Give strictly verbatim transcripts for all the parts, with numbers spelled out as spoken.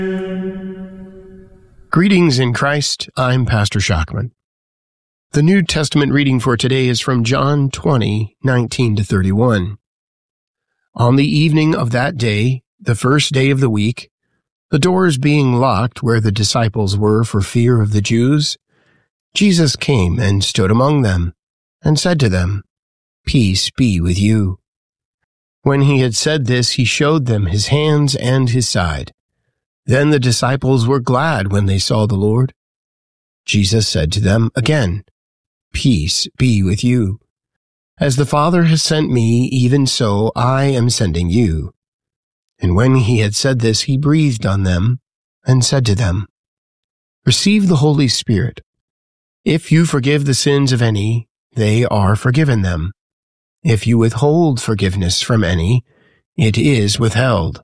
Greetings in Christ, I'm Pastor Schachman. The New Testament reading for today is from John twenty, nineteen to thirty-one. On the evening of that day, the first day of the week, the doors being locked where the disciples were for fear of the Jews, Jesus came and stood among them, and said to them, "Peace be with you." When he had said this, he showed them his hands and his side. Then the disciples were glad when they saw the Lord. Jesus said to them again, "Peace be with you. As the Father has sent me, even so I am sending you." And when he had said this, he breathed on them and said to them, "Receive the Holy Spirit. If you forgive the sins of any, they are forgiven them. If you withhold forgiveness from any, it is withheld."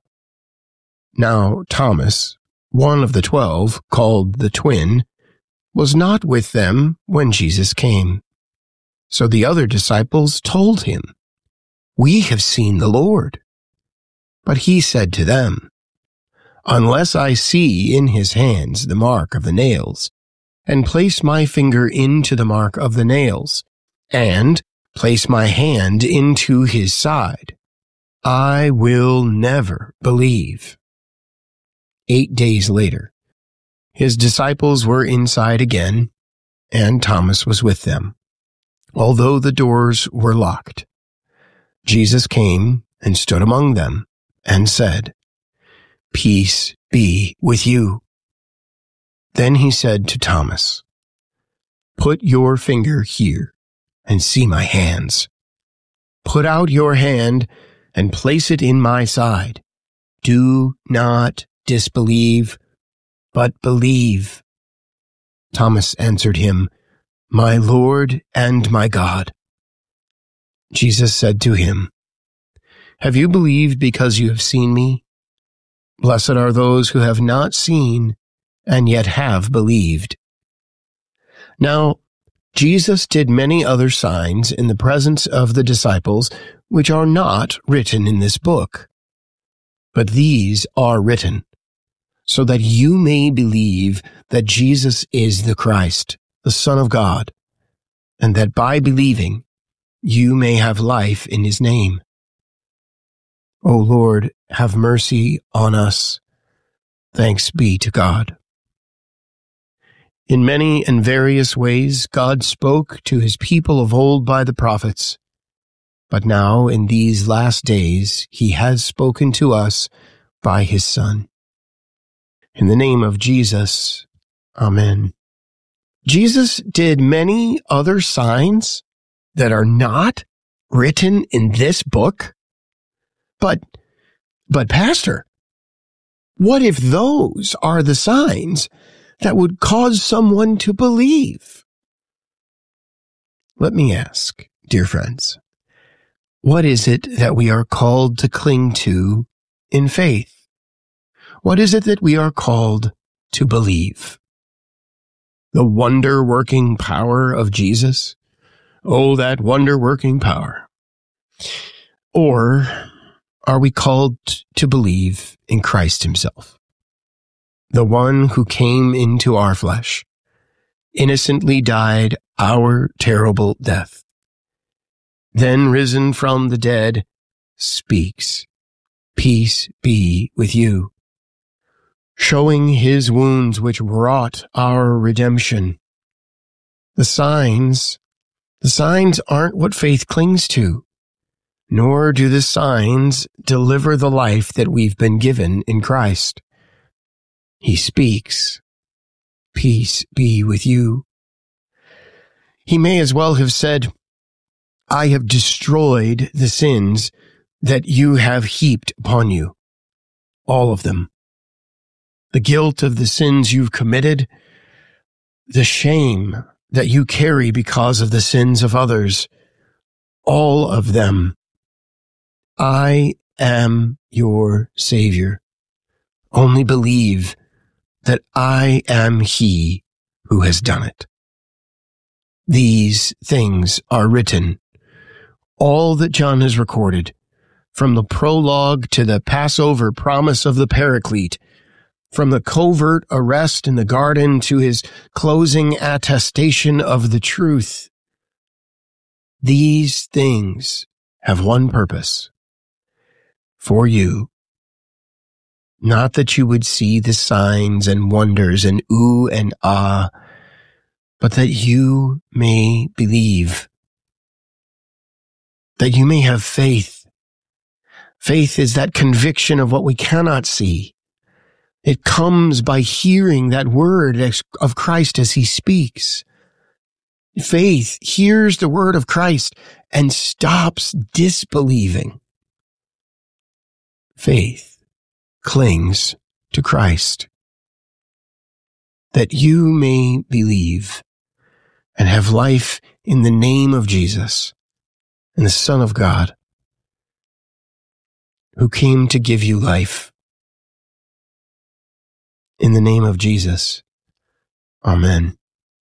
Now Thomas, one of the twelve, called the twin, was not with them when Jesus came. So the other disciples told him, "We have seen the Lord." But he said to them, "Unless I see in his hands the mark of the nails, and place my finger into the mark of the nails, and place my hand into his side, I will never believe." Eight days later, his disciples were inside again, and Thomas was with them, although the doors were locked. Jesus came and stood among them and said, "Peace be with you." Then he said to Thomas, "Put your finger here and see my hands. Put out your hand and place it in my side. Do not disbelieve, but believe." Thomas answered him, "My Lord and my God." Jesus said to him, "Have you believed because you have seen me? Blessed are those who have not seen and yet have believed." Now, Jesus did many other signs in the presence of the disciples, which are not written in this book. But these are written, so that you may believe that Jesus is the Christ, the Son of God, and that by believing you may have life in his name. O Lord, have mercy on us. Thanks be to God. In many and various ways, God spoke to his people of old by the prophets. But now, in these last days, he has spoken to us by his Son. In the name of Jesus, Amen. Jesus did many other signs that are not written in this book. But, but Pastor, what if those are the signs that would cause someone to believe? Let me ask, dear friends, what is it that we are called to cling to in faith? What is it that we are called to believe? The wonder-working power of Jesus? Oh, that wonder-working power. Or are we called to believe in Christ himself, the one who came into our flesh, innocently died our terrible death, then risen from the dead, speaks, "Peace be with you," showing his wounds which wrought our redemption? The signs, the signs aren't what faith clings to, nor do the signs deliver the life that we've been given in Christ. He speaks, "Peace be with you." He may as well have said, "I have destroyed the sins that you have heaped upon you, all of them. The guilt of the sins you've committed, the shame that you carry because of the sins of others, all of them. I am your Savior. Only believe that I am he who has done it." These things are written, all that John has recorded, from the prologue to the Passover promise of the Paraclete, from the covert arrest in the garden to his closing attestation of the truth. These things have one purpose: for you, not that you would see the signs and wonders and ooh and ah, but that you may believe, that you may have faith. Faith is that conviction of what we cannot see. It comes by hearing that word of Christ as he speaks. Faith hears the word of Christ and stops disbelieving. Faith clings to Christ, that you may believe and have life in the name of Jesus and the Son of God, who came to give you life. In the name of Jesus, amen.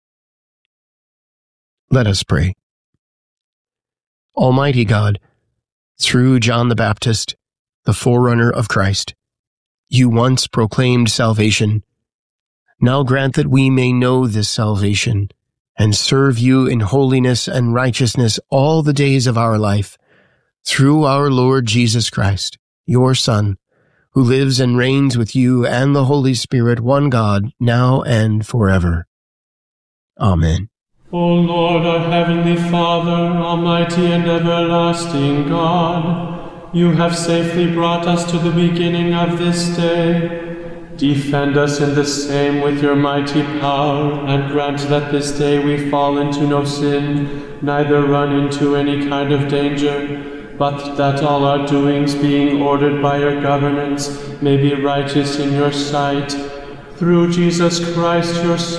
Let us pray. Almighty God, through John the Baptist, the forerunner of Christ, you once proclaimed salvation. Now grant that we may know this salvation and serve you in holiness and righteousness all the days of our life, through our Lord Jesus Christ, your Son, who lives and reigns with you and the Holy Spirit, one God, now and forever. Amen. O Lord, our heavenly Father, almighty and everlasting God, you have safely brought us to the beginning of this day. Defend us in the same with your mighty power, and grant that this day we fall into no sin, neither run into any kind of danger, but that all our doings, being ordered by your governance, may be righteous in your sight. Through Jesus Christ, your Son,